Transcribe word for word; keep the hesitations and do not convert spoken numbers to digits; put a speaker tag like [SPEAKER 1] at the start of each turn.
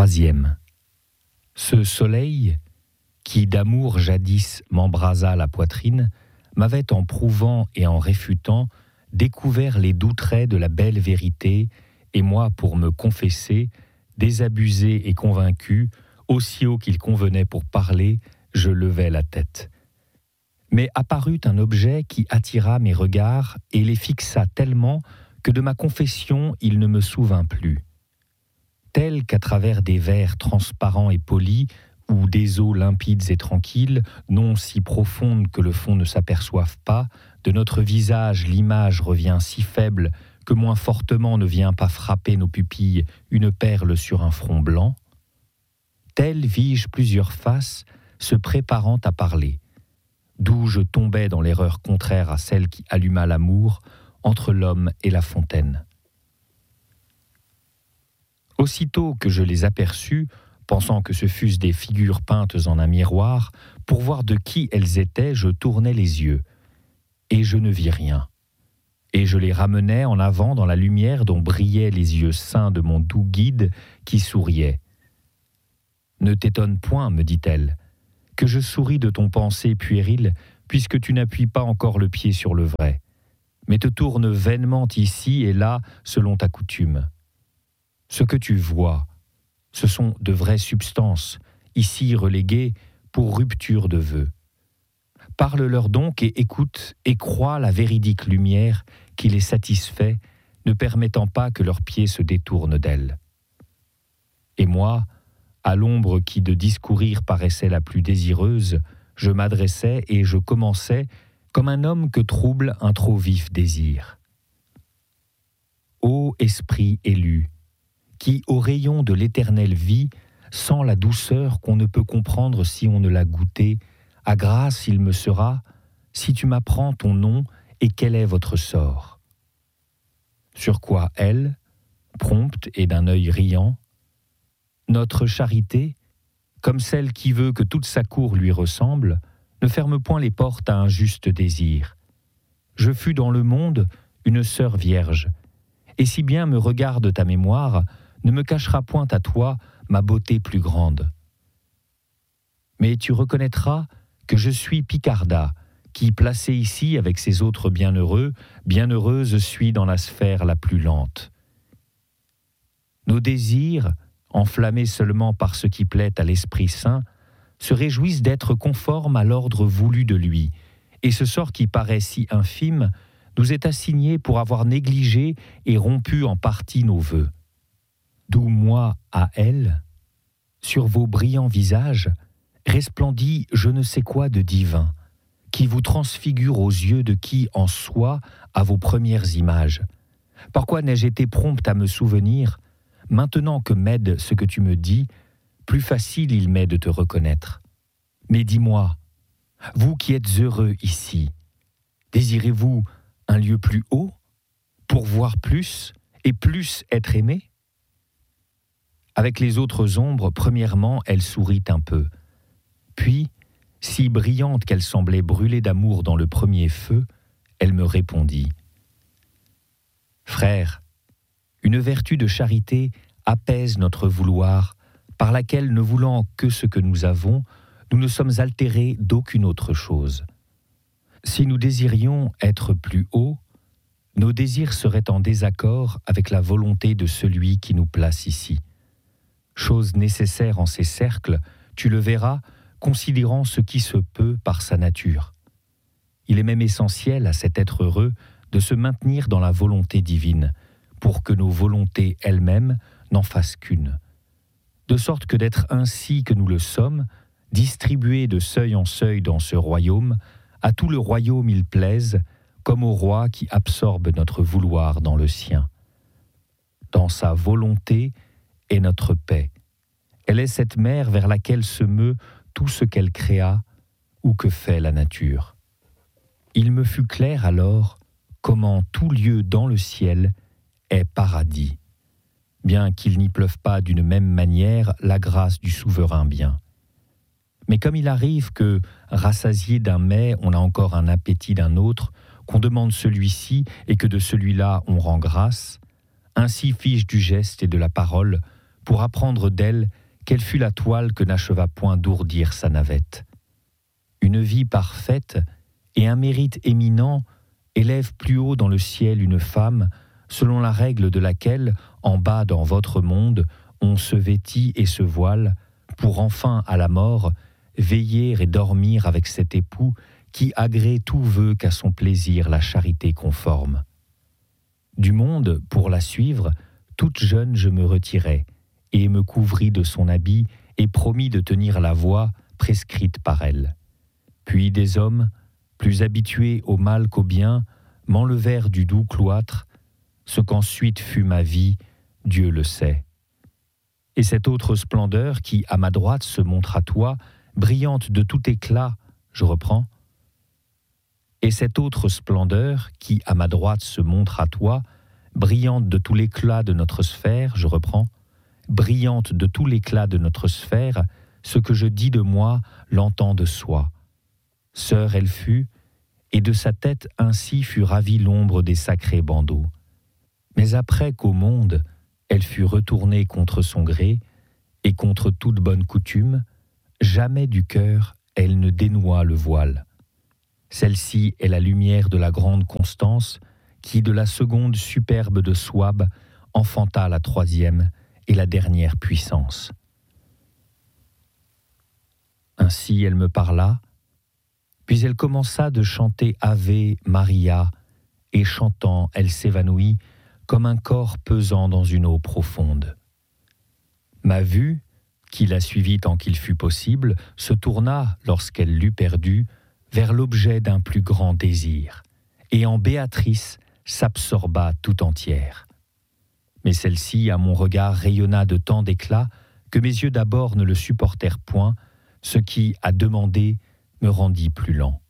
[SPEAKER 1] Troisième. Ce soleil, qui d'amour jadis m'embrasa la poitrine, m'avait en prouvant et en réfutant découvert les doux traits de la belle vérité, et moi, pour me confesser, désabusé et convaincu, aussi haut qu'il convenait pour parler, je levai la tête. Mais apparut un objet qui attira mes regards et les fixa tellement que de ma confession il ne me souvint plus. Tel qu'à travers des verres transparents et polis, ou des eaux limpides et tranquilles, non si profondes que le fond ne s'aperçoive pas, de notre visage l'image revient si faible que moins fortement ne vient pas frapper nos pupilles une perle sur un front blanc, tel vis-je plusieurs faces se préparant à parler, d'où je tombais dans l'erreur contraire à celle qui alluma l'amour entre l'homme et la fontaine. Aussitôt que je les aperçus, pensant que ce fussent des figures peintes en un miroir, pour voir de qui elles étaient, je tournai les yeux, et je ne vis rien. Et je les ramenai en avant dans la lumière dont brillaient les yeux saints de mon doux guide qui souriait. « Ne t'étonne point, me dit-elle, que je souris de ton pensée puérile, puisque tu n'appuies pas encore le pied sur le vrai, mais te tournes vainement ici et là selon ta coutume. Ce que tu vois, ce sont de vraies substances, ici reléguées pour rupture de vœux. Parle-leur donc et écoute et crois la véridique lumière qui les satisfait, ne permettant pas que leurs pieds se détournent d'elle. Et moi, à l'ombre qui de discourir paraissait la plus désireuse, je m'adressais et je commençais comme un homme que trouble un trop vif désir. Ô esprit élu, qui, au rayon de l'éternelle vie, sent la douceur qu'on ne peut comprendre si on ne l'a goûtée, à grâce il me sera, si tu m'apprends ton nom et quel est votre sort. Sur quoi elle, prompte et d'un œil riant, notre charité, comme celle qui veut que toute sa cour lui ressemble, ne ferme point les portes à un juste désir. Je fus dans le monde une sœur vierge, et si bien me regarde ta mémoire, ne me cachera point à toi ma beauté plus grande. Mais tu reconnaîtras que je suis Picarda, qui, placée ici avec ses autres bienheureux, bienheureuse suis dans la sphère la plus lente. Nos désirs, enflammés seulement par ce qui plaît à l'Esprit Saint, se réjouissent d'être conformes à l'ordre voulu de lui, et ce sort qui paraît si infime nous est assigné pour avoir négligé et rompu en partie nos vœux. D'où moi à elle, sur vos brillants visages, resplendit je ne sais quoi de divin, qui vous transfigure aux yeux de qui en soi à vos premières images. Pourquoi n'ai-je été prompte à me souvenir, maintenant que m'aide ce que tu me dis, plus facile il m'est de te reconnaître. Mais dis-moi, vous qui êtes heureux ici, désirez-vous un lieu plus haut, pour voir plus et plus être aimé ? Avec les autres ombres, premièrement, elle sourit un peu. Puis, si brillante qu'elle semblait brûler d'amour dans le premier feu, elle me répondit. « Frère, une vertu de charité apaise notre vouloir, par laquelle, ne voulant que ce que nous avons, nous ne sommes altérés d'aucune autre chose. Si nous désirions être plus haut, nos désirs seraient en désaccord avec la volonté de celui qui nous place ici. Chose nécessaire en ces cercles, tu le verras, considérant ce qui se peut par sa nature. Il est même essentiel à cet être heureux de se maintenir dans la volonté divine, pour que nos volontés elles-mêmes n'en fassent qu'une. De sorte que d'être ainsi que nous le sommes, distribués de seuil en seuil dans ce royaume, à tout le royaume il plaise, comme au roi qui absorbe notre vouloir dans le sien. Dans sa volonté est notre paix. Elle est cette mer vers laquelle se meut tout ce qu'elle créa ou que fait la nature. Il me fut clair alors comment tout lieu dans le ciel est paradis, bien qu'il n'y pleuve pas d'une même manière la grâce du souverain bien. Mais comme il arrive que, rassasié d'un mets, on a encore un appétit d'un autre, qu'on demande celui-ci et que de celui-là on rend grâce, ainsi fige du geste et de la parole, pour apprendre d'elle quelle fut la toile que n'acheva point d'ourdir sa navette. Une vie parfaite et un mérite éminent élèvent plus haut dans le ciel une femme, selon la règle de laquelle, en bas dans votre monde, on se vêtit et se voile, pour enfin, à la mort, veiller et dormir avec cet époux qui agrée tout vœu qu'à son plaisir la charité conforme. Du monde, pour la suivre, toute jeune je me retirai, et me couvris de son habit, et promis de tenir la voie prescrite par elle. Puis des hommes, plus habitués au mal qu'au bien, m'enlevèrent du doux cloître, ce qu'ensuite fut ma vie, Dieu le sait. Et cette autre splendeur qui, à ma droite, se montre à toi, brillante de tout éclat, je reprends. Et cette autre splendeur qui, à ma droite, se montre à toi, brillante de tout l'éclat de notre sphère, je reprends, brillante de tout l'éclat de notre sphère, ce que je dis de moi l'entend de soi. Sœur elle fut, et de sa tête ainsi fut ravie l'ombre des sacrés bandeaux. Mais après qu'au monde, elle fut retournée contre son gré, et contre toute bonne coutume, jamais du cœur elle ne dénoua le voile. Celle-ci est la lumière de la grande Constance, qui de la seconde superbe de Souabe enfanta la troisième et la dernière puissance. Ainsi elle me parla, puis elle commença de chanter Ave Maria, et chantant, elle s'évanouit comme un corps pesant dans une eau profonde. Ma vue, qui la suivit tant qu'il fut possible, se tourna, lorsqu'elle l'eut perdue, vers l'objet d'un plus grand désir, et en Béatrice s'absorba tout entière. Mais celle-ci, à mon regard, rayonna de tant d'éclat que mes yeux d'abord ne le supportèrent point, ce qui, à demander, me rendit plus lent.